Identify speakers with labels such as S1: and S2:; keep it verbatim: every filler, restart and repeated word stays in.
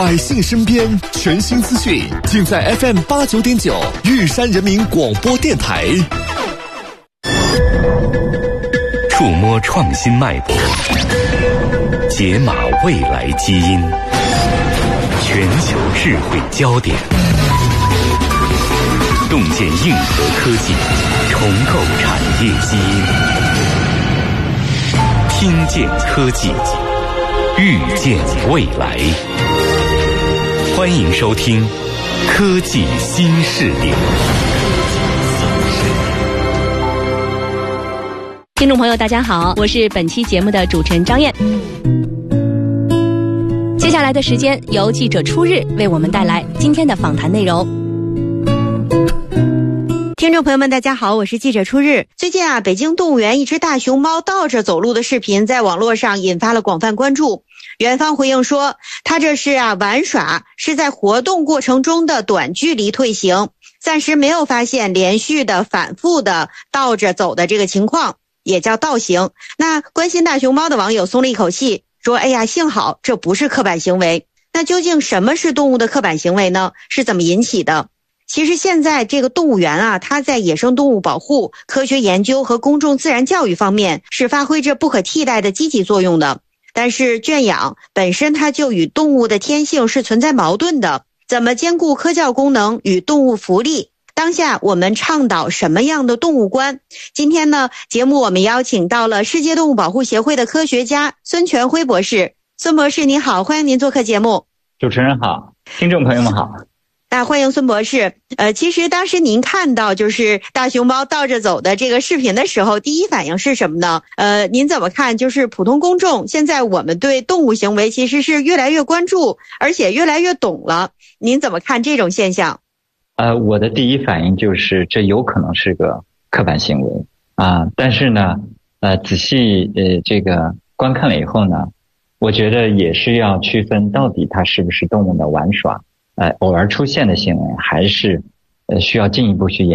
S1: 百姓身边全新资讯，尽在 F M 八九点九玉山人民广播电台。
S2: 触摸创新脉搏，解码未来基因，全球智慧焦点，洞见硬核科技，重构产业基因，听见科技，预见未来。欢迎收听科技新视点。
S3: 听众朋友大家好，我是本期节目的主持人张燕。接下来的时间由记者初日为我们带来今天的访谈内容。
S4: 听众朋友们大家好，我是记者初日。最近啊，北京动物园一只大熊猫倒着走路的视频在网络上引发了广泛关注。园方回应说，它这是啊玩耍，是在活动过程中的短距离退行，暂时没有发现连续的反复的倒着走的这个情况，也叫倒行。那关心大熊猫的网友松了一口气，说哎呀，幸好这不是刻板行为。那究竟什么是动物的刻板行为呢？是怎么引起的？其实现在这个动物园啊，它在野生动物保护、科学研究和公众自然教育方面是发挥着不可替代的积极作用的。但是圈养本身它就与动物的天性是存在矛盾的，怎么兼顾科教功能与动物福利？当下我们倡导什么样的动物观？今天呢，节目我们邀请到了世界动物保护协会的科学家孙全辉博士。孙博士您好，欢迎您做客节目。
S5: 主持人好，听众朋友们好。
S4: 那欢迎孙博士。呃，其实当时您看到就是大熊猫倒着走的这个视频的时候，第一反应是什么呢？呃，您怎么看？就是普通公众现在我们对动物行为其实是越来越关注，而且越来越懂了。您怎么看这种现象？
S5: 呃，我的第一反应就是这有可能是个刻板行为啊，但是呢，呃，仔细呃这个观看了以后呢，我觉得也是要区分到底它是不是动物的玩耍。呃，偶尔出现的行为，还是呃需要进一步去研